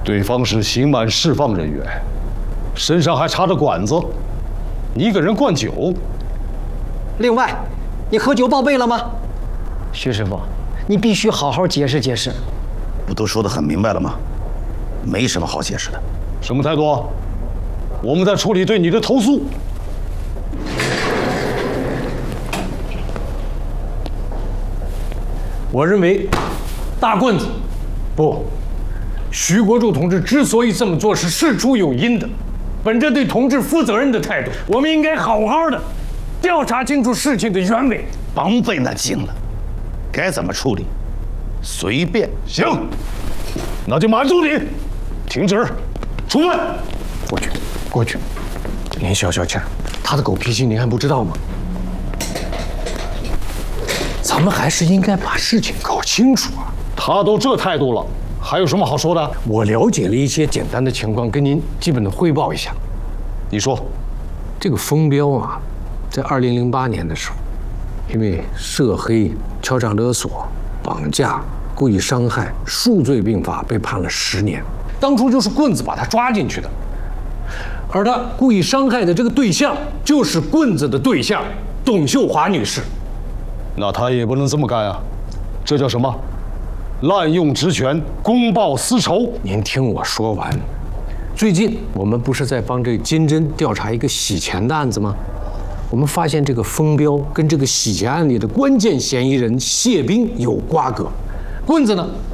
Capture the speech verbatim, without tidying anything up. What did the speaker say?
对方是刑满释放人员，身上还插着管子，你给人灌酒。 另外，你喝酒报备了吗？徐师傅，你必须好好解释解释。 不都说得很明白了吗？没什么好解释的。 什么态度？我们在处理对你的投诉。 我认为，大棍子，不，徐国柱同志之所以这么做是事出有因的。本着对同志负责任的态度，我们应该好好的调查清楚事情的原委。 甭费那劲了，该怎么处理，随便。 行，那就满足你，停止，处分。 过去，过去。您消消气儿，他的狗脾气您还不知道吗？咱们还是应该把事情搞清楚啊！ 他都这态度了，还有什么好说的？ 我了解了一些简单的情况，跟您基本的汇报一下。 你说， 这个封彪啊，在二零零八年的时候，因为涉黑、敲诈勒索、绑架、故意伤害数罪并罚，被判了十年。当初就是棍子把他抓进去的，而他故意伤害的这个对象就是棍子的对象董秀华女士。 那他也不能这么干啊！这叫什么？滥用职权，公报私仇。 您听我说完。最近我们不是在帮这金针调查一个洗钱的案子吗？我们发现这个封彪跟这个洗钱案里的关键嫌疑人谢兵有瓜葛。棍子呢，